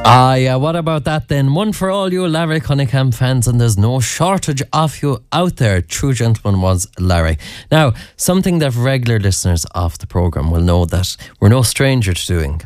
Ah, yeah, what about that then? One for all you Larry Cunningham fans, and there's no shortage of you out there. True gentleman was Larry. Now, something that regular listeners of the programme will know that we're no stranger to doing